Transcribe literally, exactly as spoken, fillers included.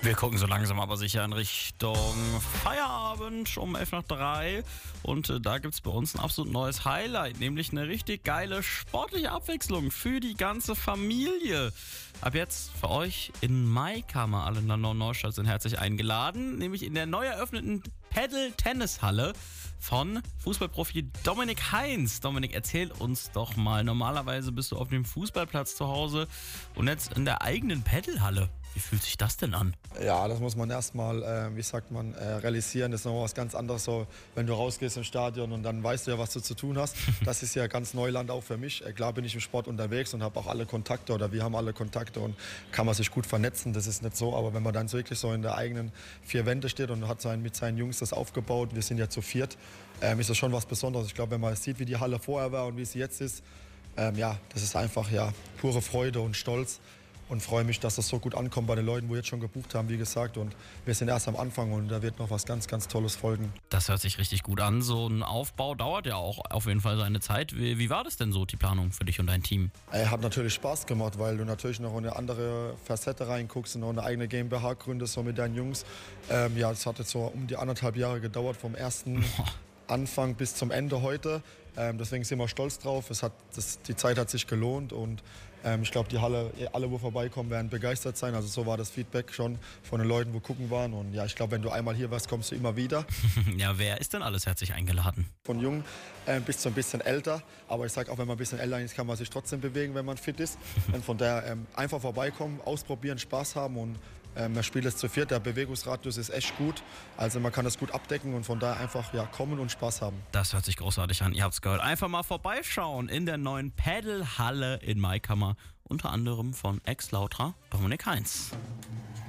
Wir gucken so langsam aber sicher in Richtung Feierabend um elf nach drei. Und äh, da gibt es bei uns ein absolut neues Highlight, nämlich eine richtig geile sportliche Abwechslung für die ganze Familie. Ab jetzt für euch in Maikammer. Alle in der Neuen Neustadt sind herzlich eingeladen, nämlich in der neu eröffneten Paddle-Tennishalle von Fußballprofi Dominik Heinz. Dominik, erzähl uns doch mal, normalerweise bist du auf dem Fußballplatz zu Hause und jetzt in der eigenen Paddlehalle. Wie fühlt sich das denn an? Ja, das muss man erstmal, äh, wie sagt man, äh, realisieren. Das ist noch was ganz anderes, so, wenn du rausgehst im Stadion und dann weißt du ja, was du zu tun hast. Das ist ja ganz Neuland auch für mich. Äh, klar bin ich im Sport unterwegs und habe auch alle Kontakte oder wir haben alle Kontakte und kann man sich gut vernetzen. Das ist nicht so, aber wenn man dann so wirklich so in der eigenen vier Wände steht und hat sein, mit seinen Jungs das aufgebaut, wir sind ja zu viert, ähm, ist das schon was Besonderes. Ich glaube, wenn man sieht, wie die Halle vorher war und wie sie jetzt ist, ähm, ja, das ist einfach ja pure Freude und Stolz. Und freue mich, dass das so gut ankommt bei den Leuten, wo jetzt schon gebucht haben, wie gesagt. Und wir sind erst am Anfang und da wird noch was ganz, ganz Tolles folgen. Das hört sich richtig gut an. So ein Aufbau dauert ja auch auf jeden Fall seine Zeit. Wie, wie war das denn so, die Planung für dich und dein Team? Er hat natürlich Spaß gemacht, weil du natürlich noch in eine andere Facette reinguckst und noch eine eigene GmbH gründest, so mit deinen Jungs. Ähm, ja, es hat jetzt so um die anderthalb Jahre gedauert, vom ersten Anfang bis zum Ende heute. Ähm, deswegen sind wir stolz drauf. Es hat, das, die Zeit hat sich gelohnt und ähm, ich glaube, die Halle, alle, wo vorbeikommen, werden begeistert sein. Also so war das Feedback schon von den Leuten, wo gucken waren. Und ja, ich glaube, wenn du einmal hier warst, kommst du immer wieder. Ja, wer ist denn alles herzlich eingeladen? Von jung äh, bis zu ein bisschen älter. Aber ich sage auch, wenn man ein bisschen älter ist, kann man sich trotzdem bewegen, wenn man fit ist. Und von daher ähm, einfach vorbeikommen, ausprobieren, Spaß haben und Ähm, das Spiel ist zu viert, der Bewegungsradius ist echt gut, also man kann das gut abdecken und von daher einfach ja, kommen und Spaß haben. Das hört sich großartig an, ihr habt's gehört. Einfach mal vorbeischauen in der neuen Paddlehalle in Maikammer, unter anderem von Ex-Lautra Dominik Heinz.